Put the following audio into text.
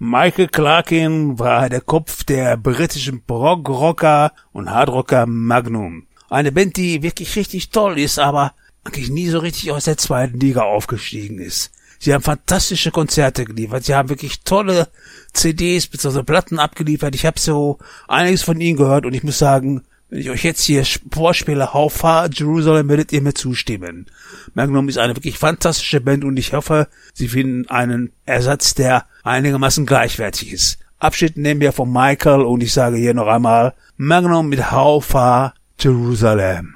Michael Clarkin war der Kopf der britischen Prog-Rocker und Hardrocker Magnum. Eine Band, die wirklich richtig toll ist, aber eigentlich nie so richtig aus der zweiten Liga aufgestiegen ist. Sie haben fantastische Konzerte geliefert, sie haben wirklich tolle CDs bzw. Platten abgeliefert. Ich habe so einiges von ihnen gehört und ich muss sagen, wenn ich euch jetzt hier vorspiele, How Far Jerusalem, werdet ihr mir zustimmen. Magnum ist eine wirklich fantastische Band und ich hoffe, sie finden einen Ersatz, der einigermaßen gleichwertig ist. Abschied nehmen wir von Michael und ich sage hier noch einmal Magnum mit How Far Jerusalem.